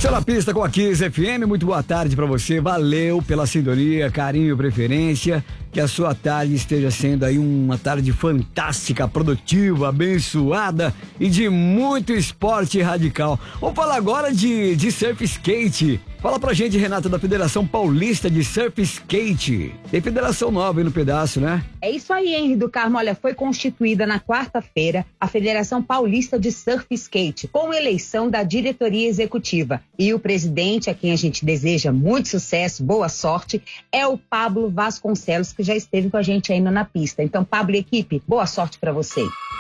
Seu na pista com a Kiss FM, muito boa tarde pra você, valeu pela sintonia, carinho, preferência, que a sua tarde esteja sendo aí uma tarde fantástica, produtiva, abençoada e de muito esporte radical. Vamos falar agora de surf skate. Fala pra gente, Renata, da Federação Paulista de Surf Skate. Tem federação nova aí no pedaço, né? É isso aí, Henri do Carmo. Olha, foi constituída na quarta-feira a Federação Paulista de Surf Skate, com eleição da diretoria executiva. E o presidente, a quem a gente deseja muito sucesso, boa sorte, é o Pablo Vasconcelos, que já esteve com a gente aí no Na Pista. Então, Pablo e equipe, boa sorte pra você.